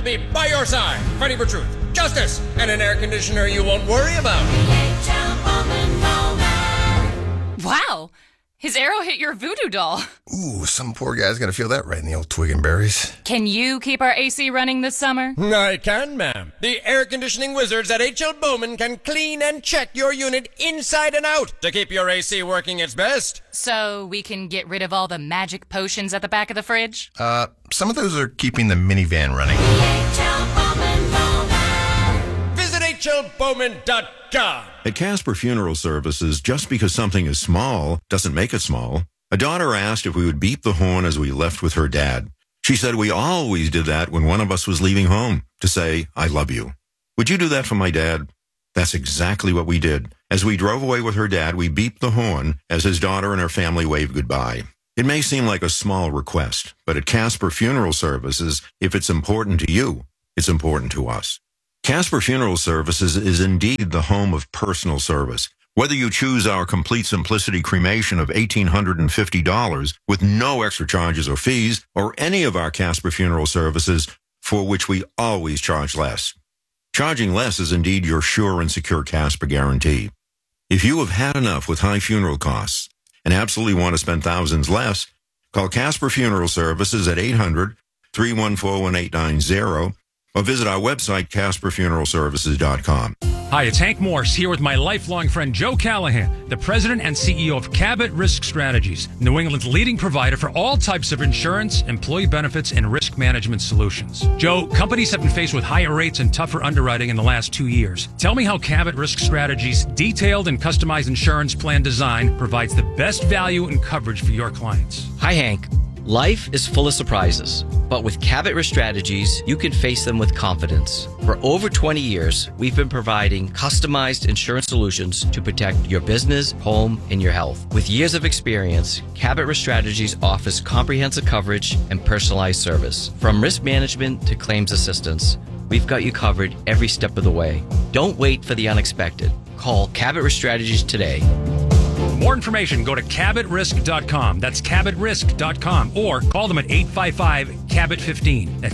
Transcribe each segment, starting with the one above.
will be by your side, fighting for truth, justice, and an air conditioner you won't worry about. Wow! His arrow hit your voodoo doll. Ooh, some poor guy's gonna feel that right in the old twig and berries. Can you keep our AC running this summer? I can, ma'am. The air conditioning wizards at H.L. Bowman can clean and check your unit inside and out to keep your AC working its best. So we can get rid of all the magic potions at the back of the fridge? Some of those are keeping the minivan running. Visit hlbowman.com. At Casper Funeral Services, just because something is small doesn't make it small. A daughter asked if we would beep the horn as we left with her dad. She said we always did that when one of us was leaving home, to say, I love you. Would you do that for my dad? That's exactly what we did. As we drove away with her dad, we beeped the horn as his daughter and her family waved goodbye. It may seem like a small request, but at Casper Funeral Services, if it's important to you, it's important to us. Casper Funeral Services is indeed the home of personal service. Whether you choose our Complete Simplicity cremation of $1,850 with no extra charges or fees, or any of our Casper Funeral Services for which we always charge less. Charging less is indeed your sure and secure Casper guarantee. If you have had enough with high funeral costs and absolutely want to spend thousands less, call Casper Funeral Services at 800-314-1890 or visit our website, CasperFuneralServices.com. Hi, it's Hank Morse here with my lifelong friend Joe Callahan, the president and CEO of Cabot Risk Strategies, New England's leading provider for all types of insurance, employee benefits, and risk management solutions. Joe, companies have been faced with higher rates and tougher underwriting in the last 2 years. Tell me how Cabot Risk Strategies' detailed and customized insurance plan design provides the best value and coverage for your clients. Hi, Hank. Life is full of surprises, but with Cabot Risk Strategies, you can face them with confidence. For over 20 years, we've been providing customized insurance solutions to protect your business, home, and your health. With years of experience, Cabot Risk Strategies offers comprehensive coverage and personalized service. From risk management to claims assistance, we've got you covered every step of the way. Don't wait for the unexpected. Call Cabot Risk Strategies today. For more information, go to CabotRisk.com. That's CabotRisk.com. Or call them at 855-CABOT-15. That's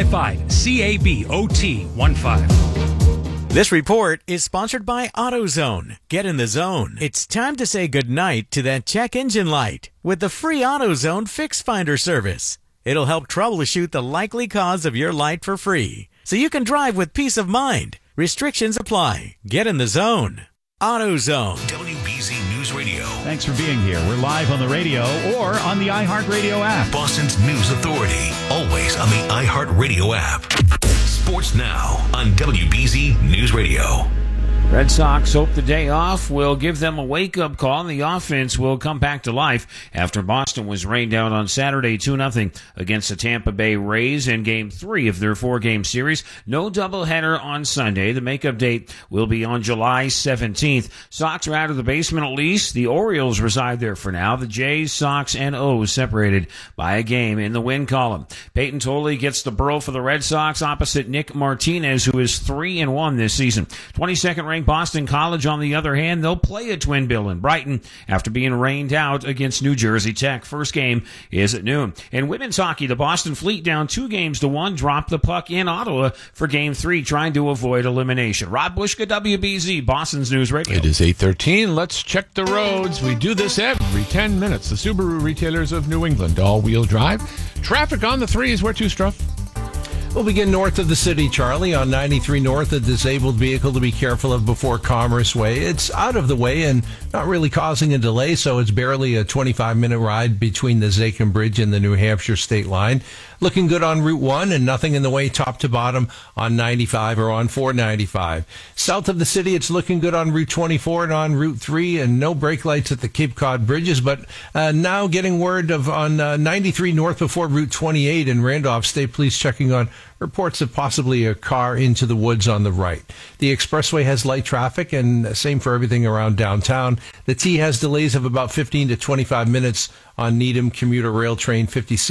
855-CABOT-15. This report is sponsored by AutoZone. Get in the zone. It's time to say goodnight to that check engine light with the free AutoZone Fix Finder service. It'll help troubleshoot the likely cause of your light for free, so you can drive with peace of mind. Restrictions apply. Get in the zone. AutoZone. WBZ News Radio. Thanks for being here. We're live on the radio or on the iHeartRadio app. Boston's News Authority. Always on the iHeartRadio app. Sports Now on WBZ News Radio. Red Sox hope the day off will give them a wake-up call, and the offense will come back to life after Boston was rained out on Saturday 2-0 against the Tampa Bay Rays in Game 3 of their 4-game series. No doubleheader on Sunday. The makeup date will be on July 17th. Sox are out of the basement at least. The Orioles reside there for now. The Jays, Sox, and O's separated by a game in the win column. Peyton Tolley gets the burl for the Red Sox opposite Nick Martinez, who is 3-1 this season. 22nd ranked Boston College, on the other hand, they'll play a twin bill in Brighton after being rained out against New Jersey Tech. First game is at noon. In women's hockey, the Boston Fleet down 2-1 dropped the puck in Ottawa for Game 3, trying to avoid elimination. Rob Bushka, WBZ, Boston's News Radio. It is 8:13. Let's check the roads. We do this every 10 minutes. The Subaru retailers of New England, all-wheel drive. Traffic on the 3s. Where to, Struff? We'll begin north of the city, Charlie, on 93 North, a disabled vehicle to be careful of before Commerce Way. It's out of the way and not really causing a delay, so it's barely a 25-minute ride between the Zakin Bridge and the New Hampshire state line. Looking good on Route 1 and nothing in the way top to bottom on 95 or on 495. South of the city, it's looking good on Route 24 and on Route 3, and no brake lights at the Cape Cod bridges, but now getting word of on 93 North before Route 28 in Randolph, State Police checking on reports of possibly a car into the woods on the right. The expressway has light traffic, and same for everything around downtown. The T has delays of about 15 to 25 minutes on Needham Commuter Rail Train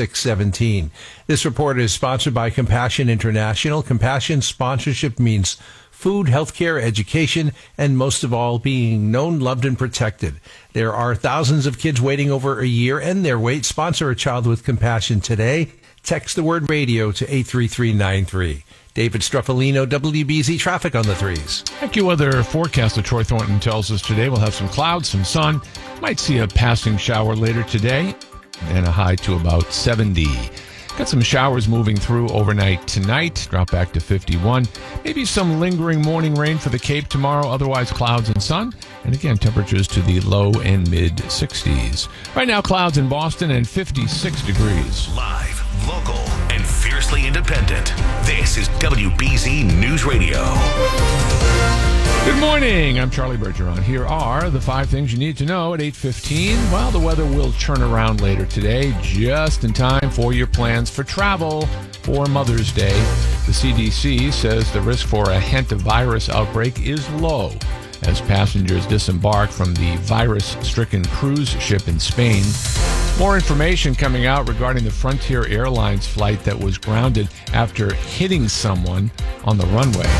5617. This report is sponsored by Compassion International. Compassion sponsorship means food, healthcare, education, and most of all, being known, loved, and protected. There are thousands of kids waiting over a year and their wait. Sponsor a child with compassion today. Text the word radio to 83393. David Struffolino, WBZ Traffic on the 3s. AccuWeather forecaster Troy Thornton tells us today we'll have some clouds, some sun. Might see a passing shower later today and a high to about 70. Got some showers moving through overnight tonight, drop back to 51. Maybe some lingering morning rain for the Cape tomorrow, otherwise clouds and sun. And again, temperatures to the low and mid 60s. Right now, clouds in Boston and 56 degrees. Live, local, and fiercely independent. This is WBZ News Radio. Good morning. I'm Charlie Bergeron. Here are the 5 things you need to know at 8:15. Well, the weather will turn around later today, just in time for your plans for travel for Mother's Day. The CDC says the risk for a hantavirus outbreak is low as passengers disembark from the virus-stricken cruise ship in Spain. More information coming out regarding the Frontier Airlines flight that was grounded after hitting someone on the runway.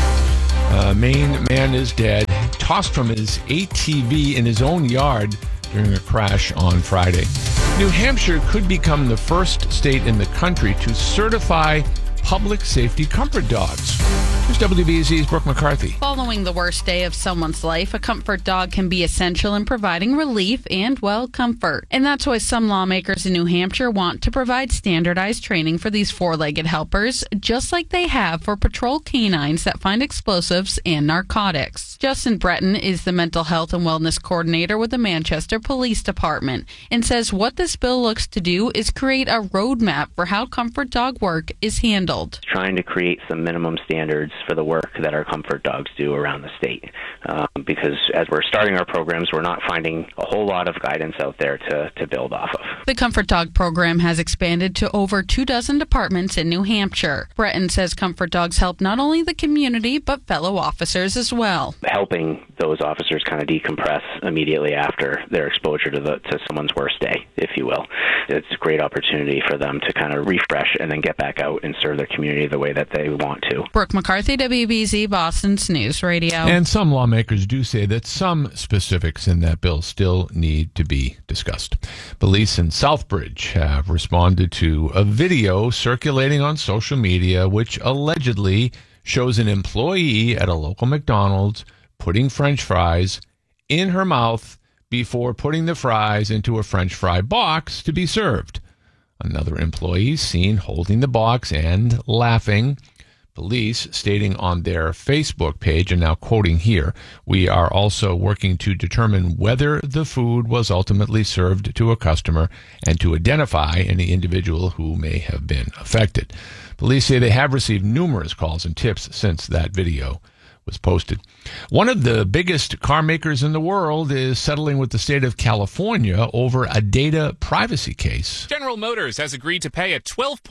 Maine man is dead, tossed from his ATV in his own yard during a crash on Friday. New Hampshire could become the first state in the country to certify public safety comfort dogs. Here's WBZ's Brooke McCarthy. Following the worst day of someone's life, a comfort dog can be essential in providing relief and, well, comfort. And that's why some lawmakers in New Hampshire want to provide standardized training for these four-legged helpers, just like they have for patrol canines that find explosives and narcotics. Justin Breton is the mental health and wellness coordinator with the Manchester Police Department and says what this bill looks to do is create a roadmap for how comfort dog work is handled. Trying to create some minimum standards for the work that our comfort dogs do around the state. Because as we're starting our programs, we're not finding a whole lot of guidance out there to build off of. The Comfort Dog program has expanded to over 24 departments in New Hampshire. Breton says comfort dogs help not only the community, but fellow officers as well. Helping those officers kind of decompress immediately after their exposure to someone's worst day, if you will. It's a great opportunity for them to kind of refresh and then get back out and serve their community the way that they want to. Brooke McCarthy, WBZ Boston's News Radio. And some lawmakers do say that some specifics in that bill still need to be discussed. Police in Southbridge have responded to a video circulating on social media which allegedly shows an employee at a local McDonald's putting French fries in her mouth before putting the fries into a French fry box to be served. Another employee seen holding the box and laughing. Police stating on their Facebook page, and now quoting here, "We are also working to determine whether the food was ultimately served to a customer and to identify any individual who may have been affected." Police say they have received numerous calls and tips since that video was posted. One of the biggest car makers in the world is settling with the state of California over a data privacy case. General Motors has agreed to pay a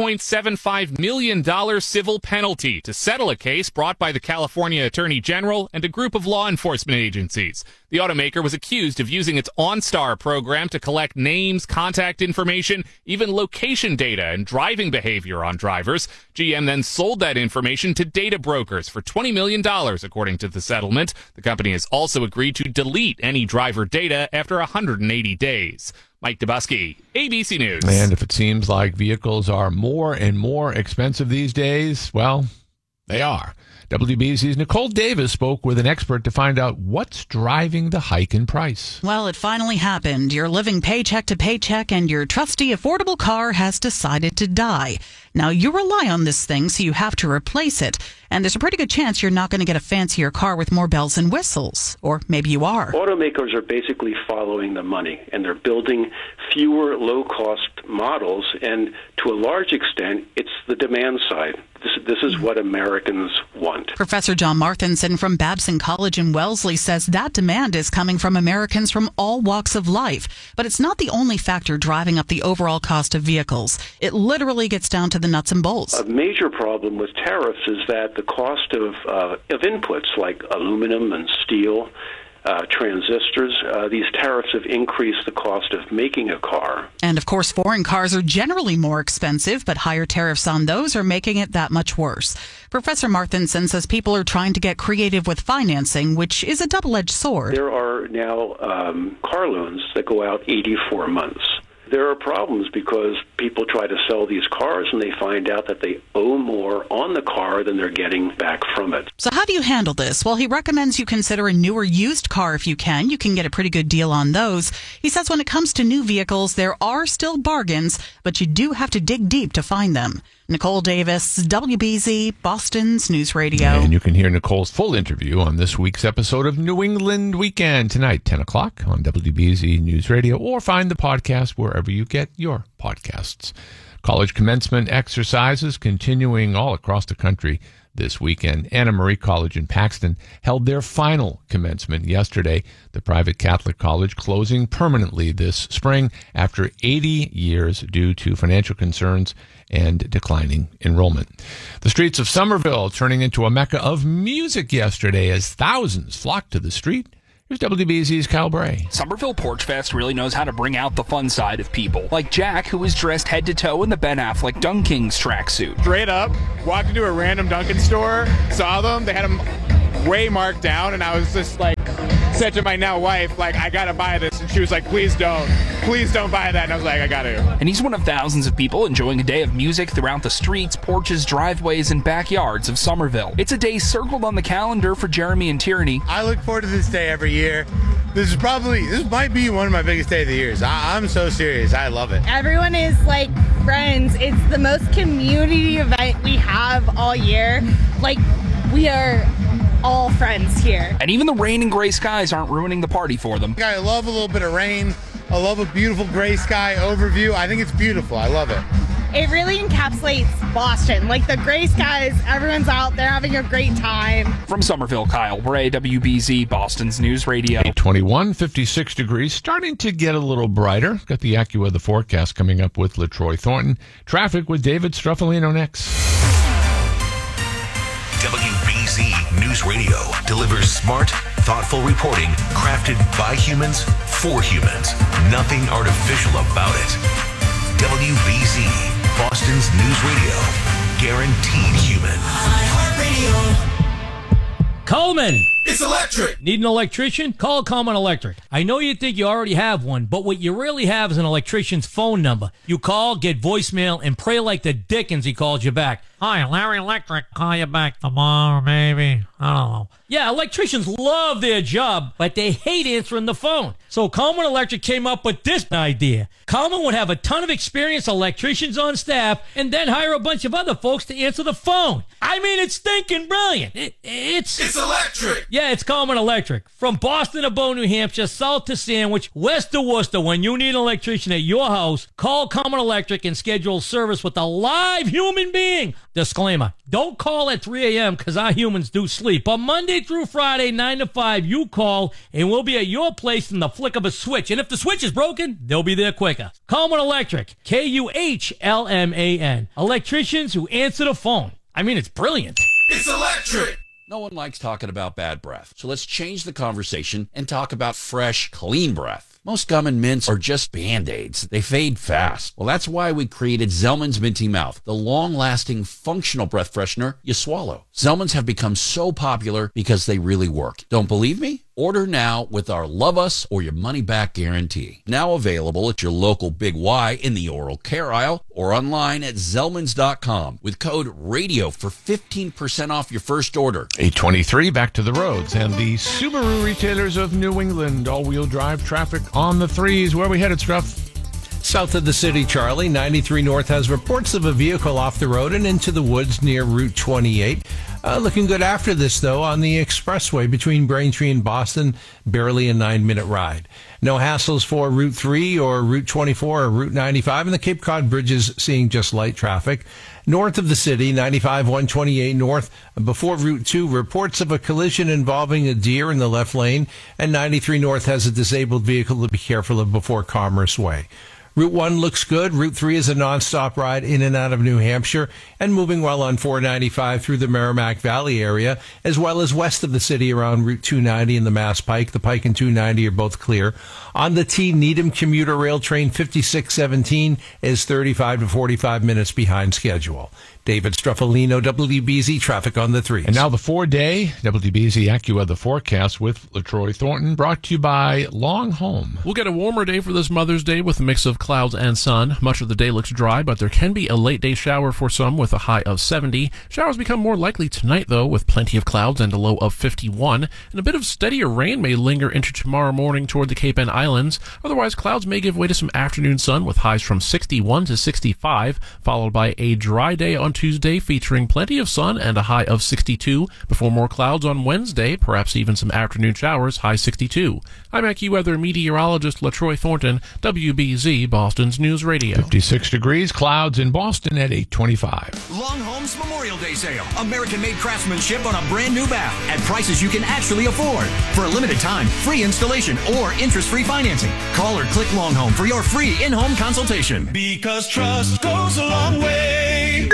$12.75 million civil penalty to settle a case brought by the California Attorney General and a group of law enforcement agencies. The automaker was accused of using its OnStar program to collect names, contact information, even location data and driving behavior on drivers. GM then sold that information to data brokers for $20 million, according to the settlement. The company has also agreed to delete any driver data after 180 days. Mike Dubusky, ABC News. And if it seems like vehicles are more and more expensive these days, well, they are. WBZ's Nicole Davis spoke with an expert to find out what's driving the hike in price. Well, it finally happened. You're living paycheck to paycheck and your trusty affordable car has decided to die. Now, you rely on this thing, so you have to replace it. And there's a pretty good chance you're not going to get a fancier car with more bells and whistles. Or maybe you are. Automakers are basically following the money, and they're building fewer low-cost models. And to a large extent, it's the demand side. This is what Americans want. Professor John Marthinson from Babson College in Wellesley says that demand is coming from Americans from all walks of life. But it's not the only factor driving up the overall cost of vehicles. It literally gets down to the nuts and bolts. A major problem with tariffs is that the cost of inputs like aluminum and steel, transistors, these tariffs have increased the cost of making a car. And of course, foreign cars are generally more expensive, but higher tariffs on those are making it that much worse. Professor Marthinson says people are trying to get creative with financing, which is a double-edged sword. There are now car loans that go out 84 months. there are problems because people try to sell these cars and they find out that they owe more on the car than they're getting back from it. So how do you handle this? Well, he recommends you consider a newer used car if you can. You can get a pretty good deal on those. He says when it comes to new vehicles, there are still bargains, but you do have to dig deep to find them. Nicole Davis, WBZ, Boston's News Radio. And you can hear Nicole's full interview on this week's episode of New England Weekend tonight, 10 o'clock on WBZ News Radio, or find the podcast wherever you get your podcasts. College commencement exercises continuing all across the country this weekend. Anna Marie College in Paxton held their final commencement yesterday. The private Catholic college closing permanently this spring after 80 years due to financial concerns and declining enrollment. The streets of Somerville turning into a mecca of music yesterday as thousands flocked to the street. Here's WBZ's Kyle Bray. Somerville Porch Fest really knows how to bring out the fun side of people. Like Jack, who was dressed head to toe in the Ben Affleck Dunkings tracksuit. Straight up, walked into a random Dunkin' store, saw them, they had them way marked down, and I was just like, said to my now wife, like, I gotta buy this. And she was like, please don't buy that. And I was like, I gotta. And he's one of thousands of people enjoying a day of music throughout the streets, porches, driveways, and backyards of Somerville. It's a day circled on the calendar for Jeremy and Tierney. I look forward to this day every year. This might be one of my biggest days of the years. I'm so serious. I love it. Everyone is like friends. It's the most community event we have all year. Like, we are all friends here. And even the rain and gray skies aren't ruining the party for them. I love a little bit of rain. I love a beautiful gray sky overview. I think it's beautiful. I love it. It really encapsulates Boston. Like the gray skies, everyone's out there having a great time. From Somerville, Kyle Bray, WBZ, Boston's News Radio. 21, 56 degrees, starting to get a little brighter. Got the AccuWeather forecast coming up with LaTroy Thornton. Traffic with David Struffolino next. WBZ News Radio delivers smart, thoughtful reporting crafted by humans for humans. Nothing artificial about it. WBZ, Boston's News Radio. Guaranteed human. Coleman! It's electric! Need an electrician? Call Coleman Electric. I know you think you already have one, but what you really have is an electrician's phone number. You call, get voicemail, and pray like the dickens he calls you back. Hi, Larry Electric. Call you back tomorrow, maybe. I don't know. Yeah, electricians love their job, but they hate answering the phone. So Coleman Electric came up with this idea. Coleman would have a ton of experienced electricians on staff and then hire a bunch of other folks to answer the phone. I mean, it's stinking brilliant. It's electric. Yeah, it's Coleman Electric. From Boston to Bow, New Hampshire, south to Sandwich, west to Worcester, when you need an electrician at your house, call Coleman Electric and schedule service with a live human being. Disclaimer, don't call at 3 a.m. because our humans do sleep. But Monday through Friday, 9 to 5, you call and we'll be at your place in the flick of a switch. And if the switch is broken, they'll be there quicker. Coleman Electric, Kuhlman. Electricians who answer the phone. I mean, it's brilliant. It's electric. No one likes talking about bad breath. So let's change the conversation and talk about fresh, clean breath. Most gum and mints are just Band-Aids. They fade fast. Well, that's why we created Zellman's Minty Mouth, the long-lasting, functional breath freshener you swallow. Zellman's have become so popular because they really work. Don't believe me? Order now with our Love Us or Your Money Back guarantee. Now available at your local Big Y in the oral care aisle or online at Zellmans.com with code RADIO for 15% off your first order. 823, back to the roads. And the Subaru retailers of New England, all-wheel drive traffic on the threes. Where are we headed, Struff? South of the city, Charlie, 93 North has reports of a vehicle off the road and into the woods near Route 28. Looking good after this, though, on the expressway between Braintree and Boston, barely a 9-minute ride. No hassles for Route 3 or Route 24 or Route 95, and the Cape Cod bridges seeing just light traffic. North of the city, 95 128 North, before Route 2, reports of a collision involving a deer in the left lane, and 93 North has a disabled vehicle to be careful of before Commerce Way. Route 1 looks good. Route 3 is a nonstop ride in and out of New Hampshire and moving well on 495 through the Merrimack Valley area, as well as west of the city around Route 290 and the Mass Pike. The Pike and 290 are both clear. On the T, Needham commuter rail train 5617 is 35 to 45 minutes behind schedule. David Struffolino, WBZ Traffic on the 3s. And now the 4-day WBZ AccuWeather forecast with LaTroy Thornton, brought to you by Long Home. We'll get a warmer day for this Mother's Day with a mix of clouds and sun. Much of the day looks dry, but there can be a late day shower for some with a high of 70. Showers become more likely tonight, though, with plenty of clouds and a low of 51. And a bit of steadier rain may linger into tomorrow morning toward the Cape and Islands. Otherwise, clouds may give way to some afternoon sun with highs from 61 to 65, followed by a dry day on Tuesday featuring plenty of sun and a high of 62, before more clouds on Wednesday, perhaps even some afternoon showers, high 62. I'm AccuWeather meteorologist LaTroy Thornton, WBZ Boston's News Radio. 56 degrees, clouds in Boston at 8:25. Long Home's Memorial Day sale. American-made craftsmanship on a brand new bath at prices you can actually afford. For a limited time, free installation or interest-free financing. Call or click Long Home for your free in-home consultation. Because trust goes a long way.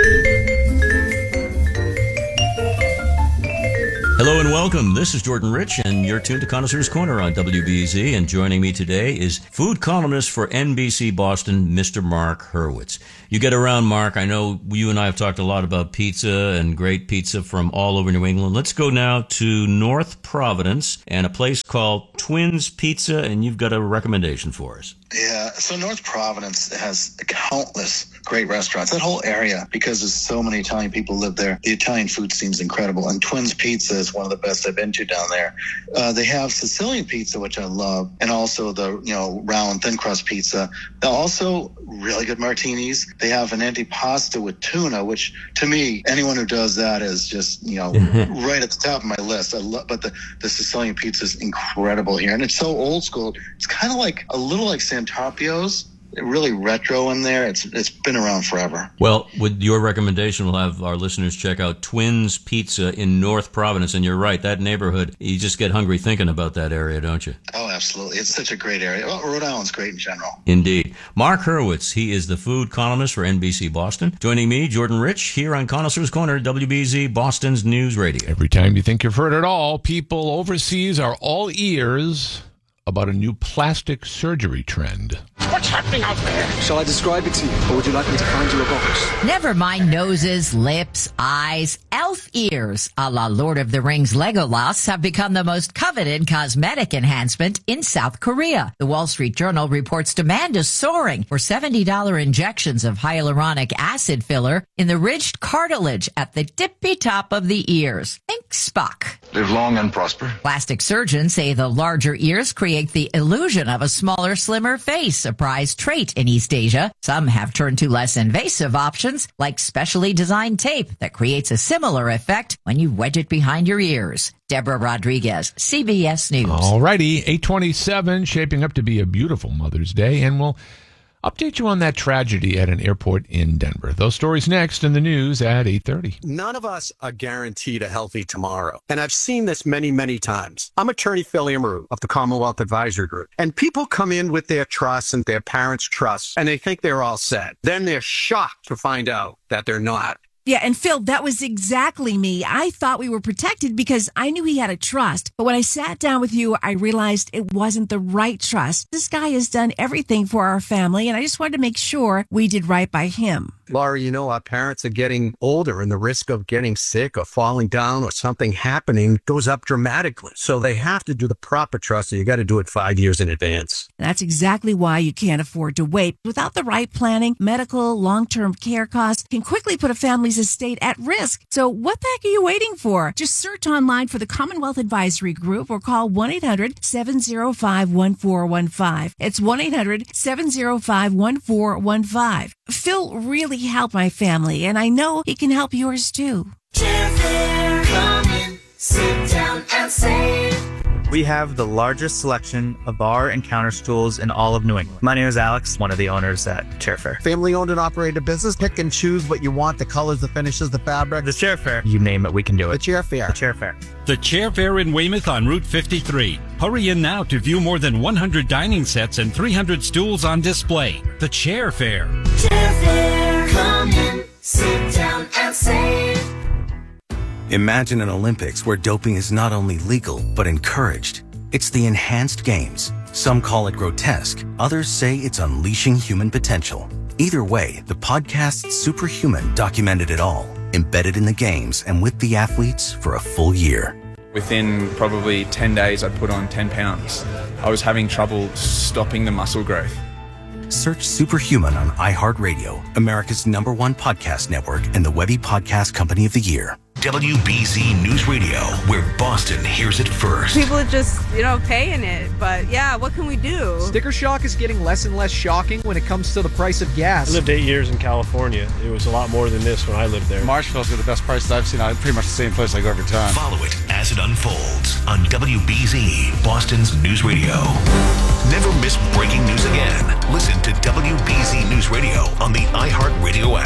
Hello and welcome. This is Jordan Rich, and you're tuned to Connoisseur's Corner on WBZ. And joining me today is food columnist for NBC Boston, Mr. Mark Hurwitz. You get around, Mark. I know you and I have talked a lot about pizza and great pizza from all over New England. Let's go now to North Providence and a place called Twins Pizza, and you've got a recommendation for us. Yeah, so North Providence has countless great restaurants. That whole area, because there's so many Italian people live there, the Italian food seems incredible. And Twins Pizza is one of the best I've been to down there. They have Sicilian pizza, which I love, and also the round thin crust pizza. They're also really good martinis. They have an antipasta with tuna, which to me, anyone who does that is just right at the top of my list. But the Sicilian pizza is incredible here, and it's so old school. It's kind of like a little like Sant'Apio's, really retro in there. It's been around forever. Well, with your recommendation, we'll have our listeners check out Twins Pizza in North Providence. And you're right, that neighborhood, you just get hungry thinking about that area, don't you? Oh, absolutely. It's such a great area. Well, Rhode Island's great in general. Indeed. Mark Hurwitz, he is the food columnist for NBC Boston. Joining me, Jordan Rich, here on Connoisseur's Corner, WBZ Boston's News Radio. Every time you think you've heard it all, people overseas are all ears about a new plastic surgery trend. What's happening out there? Shall I describe it to you, or would you like me to find you a box? Never mind noses, lips, eyes, elf ears, a la Lord of the Rings Legolas, have become the most coveted cosmetic enhancement in South Korea. The Wall Street Journal reports demand is soaring for $70 injections of hyaluronic acid filler in the ridged cartilage at the tippy top of the ears. Think Spock. Live long and prosper. Plastic surgeons say the larger ears create the illusion of a smaller, slimmer face, a prized trait in East Asia. Some have turned to less invasive options, like specially designed tape that creates a similar effect when you wedge it behind your ears. Deborah Rodriguez, CBS News. All righty, 8:27, shaping up to be a beautiful Mother's Day, and we'll update you on that tragedy at an airport in Denver. Those stories next in the news at 8:30. None of us are guaranteed a healthy tomorrow. And I've seen this many, many times. I'm attorney Phil Amaru of the Commonwealth Advisory Group. And people come in with their trust and their parents' trust, and they think they're all set. Then they're shocked to find out that they're not. Yeah, and Phil, that was exactly me. I thought we were protected because I knew he had a trust. But when I sat down with you, I realized it wasn't the right trust. This guy has done everything for our family, and I just wanted to make sure we did right by him. Laurie, our parents are getting older, and the risk of getting sick or falling down or something happening goes up dramatically. So they have to do the proper trust, and you got to do it 5 years in advance. That's exactly why you can't afford to wait. Without the right planning, medical, long-term care costs can quickly put a family's estate at risk. So what the heck are you waiting for? Just search online for the Commonwealth Advisory Group or call 1-800-705-1415. It's 1-800-705-1415. Phil really helped my family, and I know he can help yours too. Chairfare, come in, sit down and save. We have the largest selection of bar and counter stools in all of New England. My name is Alex, one of the owners at Chairfare. Family owned and operated business. Pick and choose what you want, the colors, the finishes, the fabric. The Chairfare. You name it, we can do it. The Chairfare. The Chairfare. The Chairfare in Weymouth on Route 53. Hurry in now to view more than 100 dining sets and 300 stools on display. The Chairfare. Chairfare, come in, sit down and save. Imagine an Olympics where doping is not only legal, but encouraged. It's the Enhanced Games. Some call it grotesque. Others say it's unleashing human potential. Either way, the podcast Superhuman documented it all, embedded in the games and with the athletes for a full year. Within probably 10 days, I'd put on 10 pounds. I was having trouble stopping the muscle growth. Search Superhuman on iHeartRadio, America's #1 podcast network and the Webby Podcast Company of the Year. WBZ News Radio, where Boston hears it first. People are just, paying it. But yeah, what can we do? Sticker shock is getting less and less shocking when it comes to the price of gas. I lived 8 years in California. It was a lot more than this when I lived there. Marshall's got the best prices I've seen. Pretty much the same place I go every time. Follow it as it unfolds on WBZ, Boston's News Radio. Never miss breaking news again. Listen to WBZ News Radio on the iHeartRadio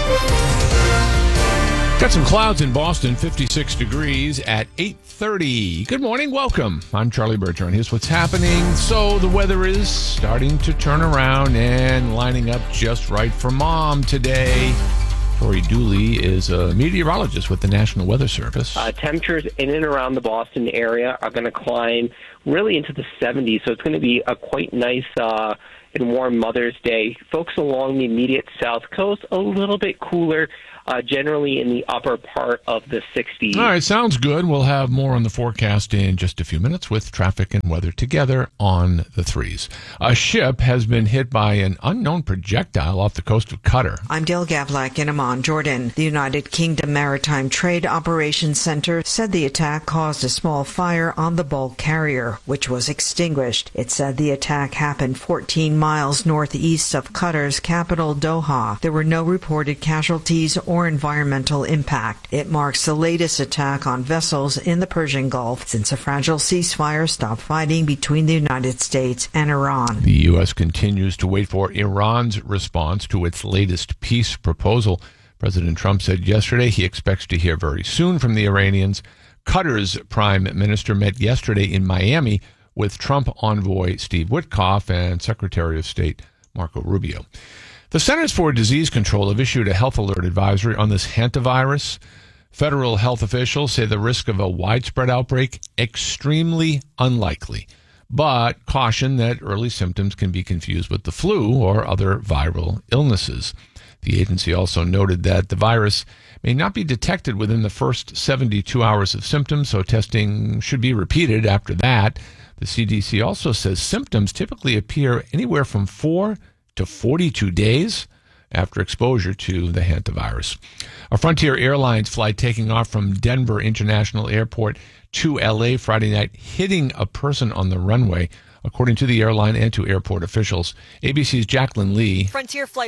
app. Got some clouds in Boston, 56 degrees at 8:30. Good morning, welcome. I'm Charlie Bergeron. Here's what's happening. So the weather is starting to turn around and lining up just right for Mom today. Tori Dooley is a meteorologist with the National Weather Service. Temperatures in and around the Boston area are going to climb really into the 70s, so it's going to be a quite nice and warm Mother's Day. Folks along the immediate south coast, a little bit cooler, generally in the upper part of the 60s. All right, sounds good. We'll have more on the forecast in just a few minutes with traffic and weather together on the 3s. A ship has been hit by an unknown projectile off the coast of Qatar. I'm Dale Gavlak in Amman, Jordan. The United Kingdom Maritime Trade Operations Center said the attack caused a small fire on the bulk carrier, which was extinguished. It said the attack happened 14 miles northeast of Qatar's capital, Doha. There were no reported casualties or environmental impact. It marks the latest attack on vessels in the Persian Gulf since a fragile ceasefire stopped fighting between the United States and Iran. The U.S. continues to wait for Iran's response to its latest peace proposal. President Trump said yesterday he expects to hear very soon from the Iranians. Qatar's prime minister met yesterday in Miami with Trump envoy Steve Witkoff and Secretary of State Marco Rubio. The Centers for Disease Control have issued a health alert advisory on this hantavirus. Federal health officials say the risk of a widespread outbreak extremely unlikely, but caution that early symptoms can be confused with the flu or other viral illnesses. The agency also noted that the virus may not be detected within the first 72 hours of symptoms, so testing should be repeated after that. The CDC also says symptoms typically appear anywhere from 4 to 42 days after exposure to the hantavirus. A Frontier Airlines flight taking off from Denver International Airport to L.A. Friday night, hitting a person on the runway, according to the airline and to airport officials. ABC's Jacqueline Lee. Frontier Flight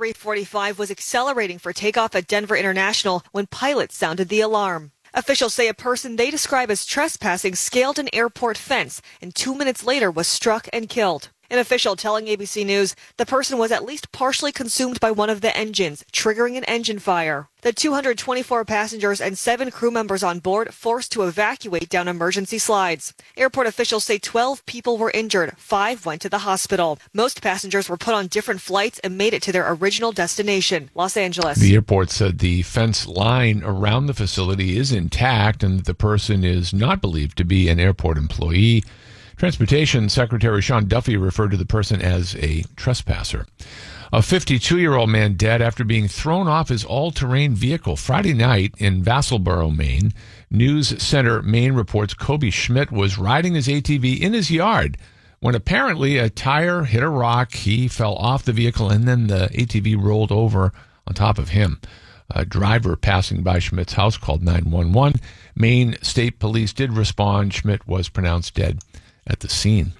4345 was accelerating for takeoff at Denver International when pilots sounded the alarm. Officials say a person they describe as trespassing scaled an airport fence and 2 minutes later was struck and killed. An official telling ABC News the person was at least partially consumed by one of the engines, triggering an engine fire. The 224 passengers and 7 crew members on board forced to evacuate down emergency slides. Airport officials say 12 people were injured. 5 went to the hospital. Most passengers were put on different flights and made it to their original destination, Los Angeles. The airport said the fence line around the facility is intact and that the person is not believed to be an airport employee. Transportation Secretary Sean Duffy referred to the person as a trespasser. A 52-year-old man dead after being thrown off his all-terrain vehicle Friday night in Vassalboro, Maine. News Center Maine reports Kobe Schmidt was riding his ATV in his yard when apparently a tire hit a rock. He fell off the vehicle and then the ATV rolled over on top of him. A driver passing by Schmidt's house called 911. Maine State Police did respond. Schmidt was pronounced dead at the scene.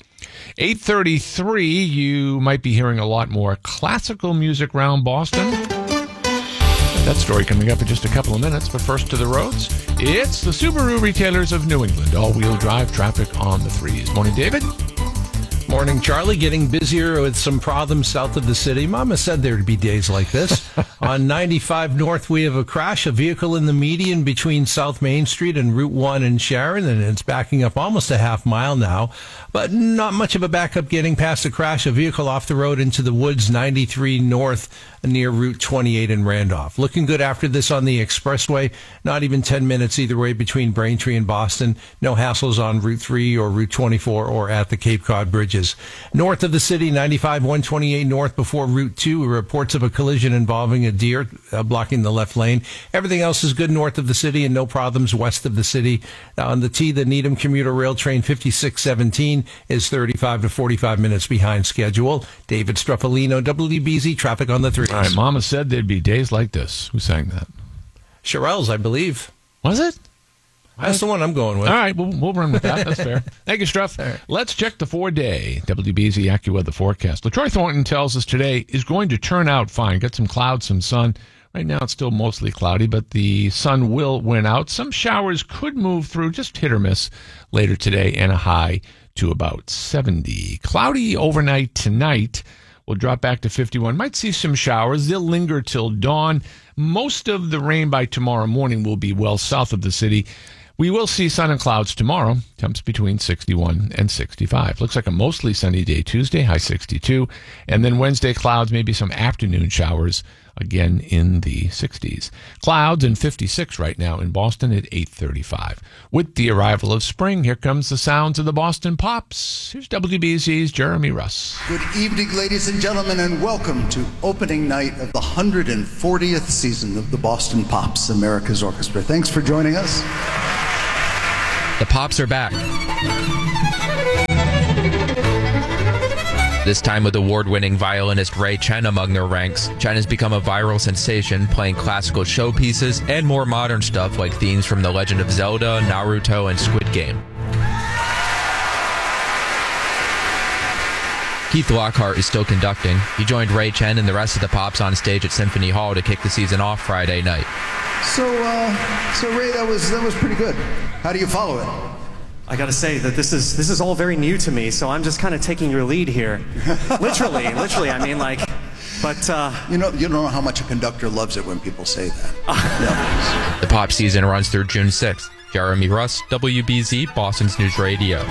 8:33, you might be hearing a lot more classical music around Boston. That story coming up in just a couple of minutes, but first to the roads. It's the Subaru retailers of New England. All-wheel drive traffic on the 3s. Morning, David. Morning, Charlie. Getting busier with some problems south of the city. Mama said there'd be days like this. On 95 North, we have a crash, a vehicle in the median between South Main Street and Route 1 in Sharon, and it's backing up almost a half mile now. But not much of a backup getting past the crash, a vehicle off the road into the woods, 93 North near Route 28 in Randolph. Looking good after this on the expressway. Not even 10 minutes either way between Braintree and Boston. No hassles on Route 3 or Route 24 or at the Cape Cod bridges. North of the city, 95 128 North before Route 2. Reports of a collision involving a deer blocking the left lane. Everything else is good north of the city and no problems west of the city. On the T, the Needham commuter rail train 5617 is 35 to 45 minutes behind schedule. David Struffolino, WBZ Traffic on the 3. All right, Mama said there'd be days like this. Who sang that? Shirelles, I believe. Was it? That's the one I'm going with. All right, we'll run with that. That's fair. Thank you, Struff. Right. Let's check the 4-day WBZ AccuWeather forecast. LaTroy Thornton tells us today is going to turn out fine. Get some clouds, some sun. Right now it's still mostly cloudy, but the sun will win out. Some showers could move through, just hit or miss later today, and a high to about 70. Cloudy overnight tonight. We'll drop back to 51. Might see some showers. They'll linger till dawn. Most of the rain by tomorrow morning will be well south of the city. We will see sun and clouds tomorrow. Temps between 61 and 65. Looks like a mostly sunny day Tuesday, high 62. And then Wednesday, clouds, maybe some afternoon showers, again in the 60s. Clouds and 56 right now in Boston at 8:35. With the arrival of spring, here comes the sounds of the Boston Pops. Here's WBZ's Jeremy Russ. Good evening, ladies and gentlemen, and welcome to opening night of the 140th season of the Boston Pops, America's Orchestra. Thanks for joining us. The Pops are back. This time with award-winning violinist Ray Chen among their ranks. Chen has become a viral sensation, playing classical showpieces and more modern stuff like themes from The Legend of Zelda, Naruto, and Squid Game. Keith Lockhart is still conducting. He joined Ray Chen and the rest of the Pops on stage at Symphony Hall to kick the season off Friday night. So Ray, that was pretty good. How do you follow it? I gotta say that this is all very new to me, so I'm just kind of taking your lead here. literally, I mean, like, but you don't know how much a conductor loves it when people say that. The Pop season runs through June 6th. Jeremy Russ, WBZ, Boston's News Radio.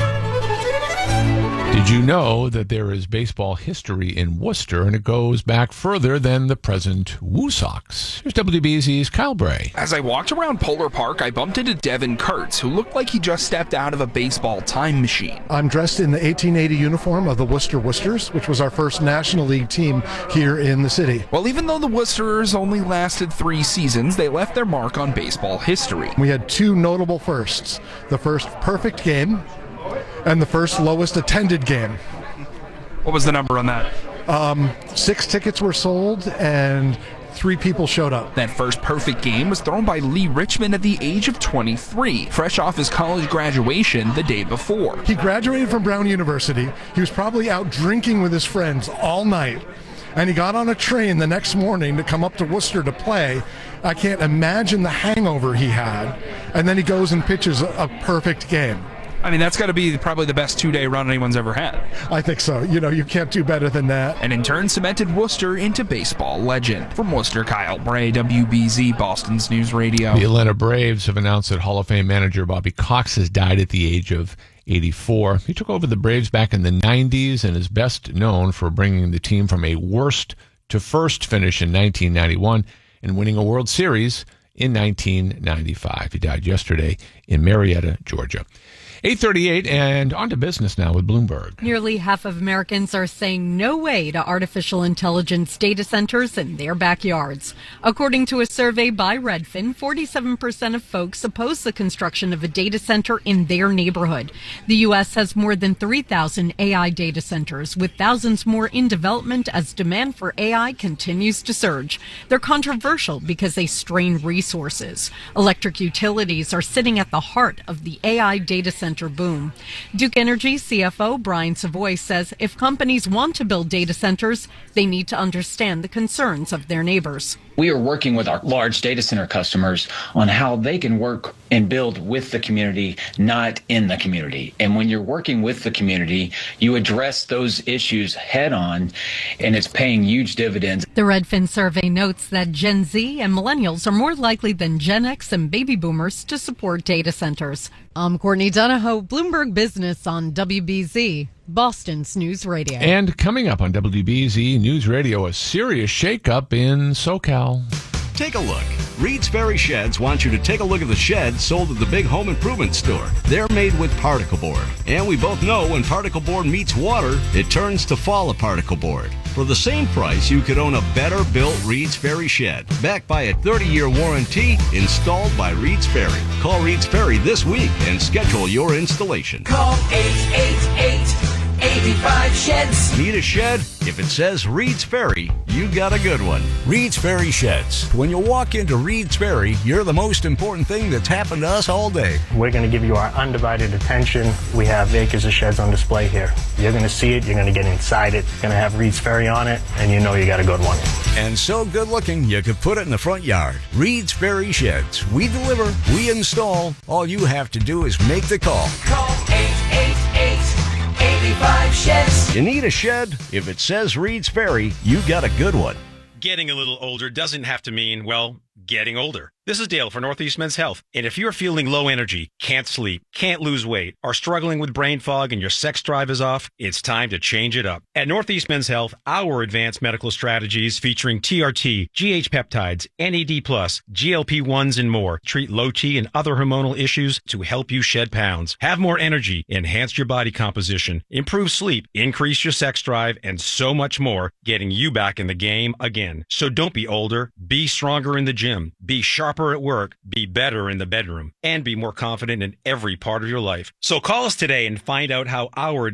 Did you know that there is baseball history in Worcester, and it goes back further than the present Woo Sox? Here's WBZ's Kyle Bray. As I walked around Polar Park, I bumped into Devin Kurtz, who looked like he just stepped out of a baseball time machine. I'm dressed in the 1880 uniform of the Worcester Worcesters, which was our first National League team here in the city. Well, even though the Worcesters only lasted 3 seasons, they left their mark on baseball history. We had 2 notable firsts. The first perfect game, and the first lowest attended game. What was the number on that? 6 tickets were sold and 3 people showed up. That first perfect game was thrown by Lee Richmond at the age of 23, fresh off his college graduation the day before. He graduated from Brown University. He was probably out drinking with his friends all night. And he got on a train the next morning to come up to Worcester to play. I can't imagine the hangover he had. And then he goes and pitches a perfect game. I mean, that's got to be probably the best 2-day run anyone's ever had. I think so. You can't do better than that. And in turn cemented Worcester into baseball legend. From Worcester, Kyle Bray, WBZ, Boston's News Radio. The Atlanta Braves have announced that Hall of Fame manager Bobby Cox has died at the age of 84. He took over the Braves back in the 90s and is best known for bringing the team from a worst to first finish in 1991 and winning a World Series in 1995. He died yesterday in Marietta, Georgia. 8:38, and on to business now with Bloomberg. Nearly half of Americans are saying no way to artificial intelligence data centers in their backyards. According to a survey by Redfin, 47% of folks oppose the construction of a data center in their neighborhood. The U.S. has more than 3,000 AI data centers, with thousands more in development as demand for AI continues to surge. They're controversial because they strain resources. Electric utilities are sitting at the heart of the AI data center boom. Duke Energy CFO Brian Savoy says if companies want to build data centers, they need to understand the concerns of their neighbors. We are working with our large data center customers on how they can work and build with the community, not in the community. And when you're working with the community, you address those issues head on, and it's paying huge dividends. The Redfin survey notes that Gen Z and millennials are more likely than Gen X and baby boomers to support data centers. I'm Courtney Donahoe, Bloomberg Business on WBZ, Boston's News Radio. And coming up on WBZ News Radio, a serious shakeup in SoCal. Take a look. Reed's Ferry Sheds wants you to take a look at the sheds sold at the big home improvement store. They're made with particle board. And we both know when particle board meets water, it turns to fall apart particle board. For the same price, you could own a better built Reed's Ferry shed, backed by a 30-year warranty, installed by Reed's Ferry. Call Reed's Ferry this week and schedule your installation. Call 888-85-SHEDS. Need a shed? If it says Reed's Ferry, you got a good one. Reed's Ferry Sheds. When you walk into Reed's Ferry, you're the most important thing that's happened to us all day. We're going to give you our undivided attention. We have acres of sheds on display here. You're going to see it. You're going to get inside it. You're going to have Reed's Ferry on it, and you know you got a good one. And so good looking, you could put it in the front yard. Reed's Ferry Sheds. We deliver, we install. All you have to do is make the call. Call 888-85-SHEDS. You need a shed? If it says Reed's Ferry, you got a good one. Getting a little older doesn't have to mean, well, getting older. This is Dale for Northeast Men's Health. And if you're feeling low energy, can't sleep, can't lose weight, are struggling with brain fog and your sex drive is off, it's time to change it up. At Northeast Men's Health, our advanced medical strategies featuring TRT, GH peptides, NAD+, GLP-1s, and more treat low T and other hormonal issues to help you shed pounds, have more energy, enhance your body composition, improve sleep, increase your sex drive, and so much more, getting you back in the game again. So don't be older, be stronger in the gym, be sharper at work, be better in the bedroom, and be more confident in every part of your life. So call us today and find out how our